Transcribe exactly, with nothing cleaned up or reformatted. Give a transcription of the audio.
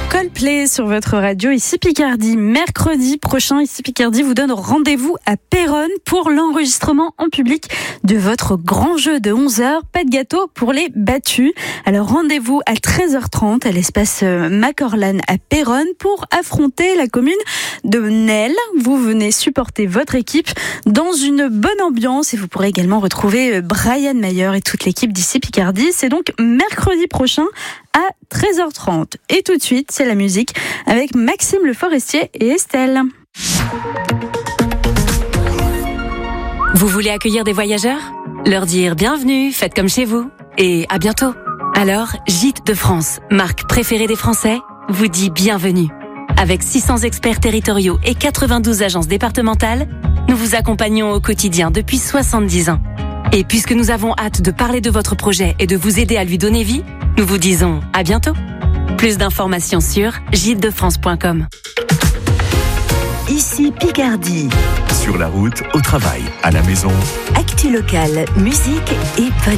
Coldplay sur votre radio, ici Picardie. Mercredi prochain, ici Picardie vous donne rendez-vous à Péronne pour l'enregistrement en public de votre grand jeu de onze heures. Pas de gâteau pour les battus. Alors rendez-vous à treize heures trente à l'espace Macorlan à Péronne pour affronter la commune de Nesle. Vous venez supporter votre équipe dans une bonne ambiance et vous pourrez également retrouver Brian Mayer et toute l'équipe d'ici Picardie. C'est donc mercredi prochain à treize heures trente. Et tout de suite, c'est la musique avec Maxime Le Forestier et Estelle. Vous voulez accueillir des voyageurs ? Leur dire bienvenue, faites comme chez vous et à bientôt. Alors, Gîtes de France, marque préférée des Français, vous dit bienvenue. Avec six cents experts territoriaux et quatre-vingt-douze agences départementales, nous vous accompagnons au quotidien depuis soixante-dix ans. Et puisque nous avons hâte de parler de votre projet et de vous aider à lui donner vie, nous vous disons à bientôt. Plus d'informations sur gîtes de france point com. Ici Picardie. Sur la route, au travail, à la maison. Actu locale, musique et bonne